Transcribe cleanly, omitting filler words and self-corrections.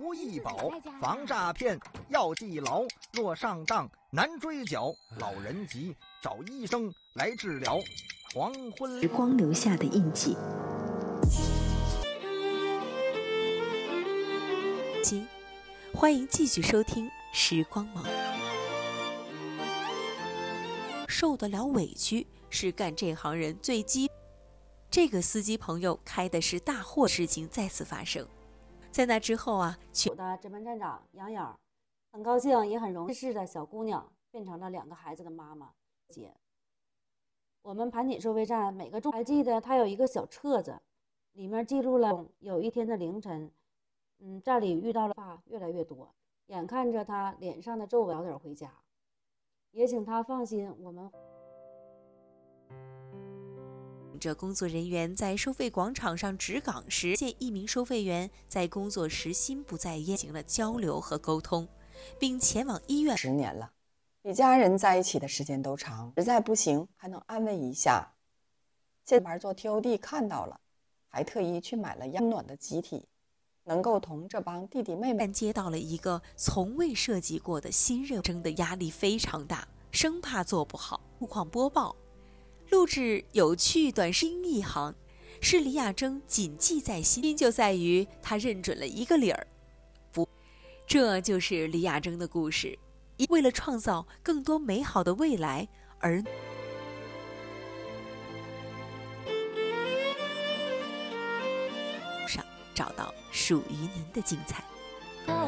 如意宝，防诈骗要记牢。若上当难追缴，老人急找医生来治疗。黄昏时光留下的印记。 欢迎继续收听《时光盟》。受得了委屈是干这行人最基。这个司机朋友开的是大货，事情再次发生。在那之后啊， 我的值班站长杨颖很高兴，也很荣幸的小姑娘变成了2个孩子的妈妈。我们盘锦收费站每个钟还记得它有一个小册子，里面记录了有一天的凌晨，站里遇到了越来越多，眼看着他脸上的皱纹早点回家，也请他放心，我们这工作人员在收费广场上值岗时，见一名收费员在工作时心不在焉，进行了交流和沟通，并前往医院。 10年了，比家人在一起的时间都长，实在不行还能安慰一下。现在做 TOD 看到了，还特意去买了温暖的集体，能够同这帮弟弟妹妹。 但接到了一个从未涉及过的新任务，真的压力非常大，生怕做不好。路况播报。录制有趣短视频一行，是李雅铮谨记在心，因就在于他认准了一个理儿。不，这就是李雅铮的故事。为了创造更多美好的未来而上找到属于您的精彩。